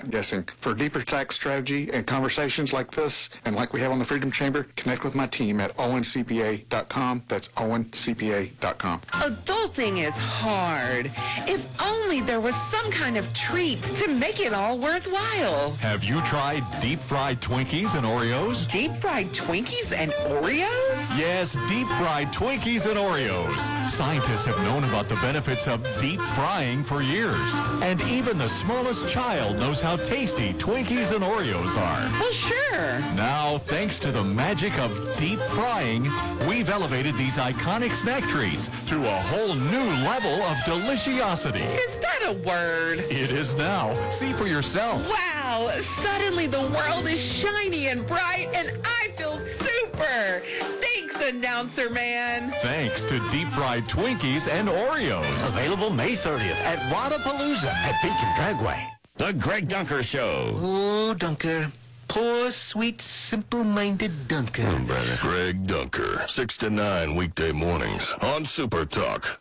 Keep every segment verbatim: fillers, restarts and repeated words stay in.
not guessing. For deeper tax strategy and conversations like this, and like we have on the Freedom Chamber, connect with my team at owen c p a dot com. That's owen c p a dot com. Adulting is hard. If only there was some kind of treat to make it all worthwhile. Have you tried deep-fried Twinkies and Oreos? Deep-fried Twinkies and Oreos? Yes, deep-fried Twinkies and Oreos. Scientists have known about the benefits of deep frying for years. And even the smallest child knows how tasty Twinkies and Oreos are. Well, sure. Now, thanks to the magic of deep frying, we've elevated these iconic snack treats to a whole new level of deliciosity. Is that a word? It is now. See for yourself. Wow! Suddenly the world is shiny and bright, and I feel super! Thanks, announcer man! Thanks to deep-fried Twinkies and Oreos. Available May thirtieth at Wadapalooza at Beacon Dragway. The Greg Dunker Show. Oh, Dunker. Poor, sweet, simple-minded Dunker. Oh, brother. Greg Dunker, six to nine weekday mornings on Super Talk.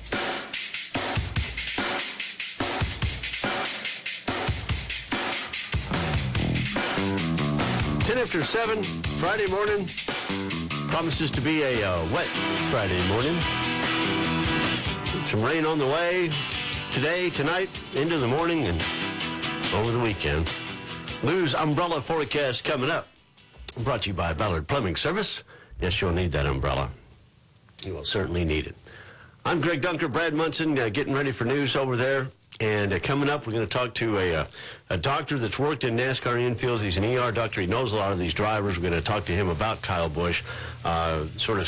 ten after seven, Friday morning. Promises to be a uh, wet Friday morning. Some rain on the way today, tonight, into the morning, and over the weekend. Lou's umbrella forecast coming up. Brought to you by Ballard Plumbing Service. Yes, you'll need that umbrella. You will certainly need it. I'm Greg Dunker, Brad Munson, uh, getting ready for news over there. And uh, coming up, we're going to talk to a, uh, a doctor that's worked in NASCAR infields. He's an E R doctor. He knows a lot of these drivers. We're going to talk to him about Kyle Busch, uh, sort of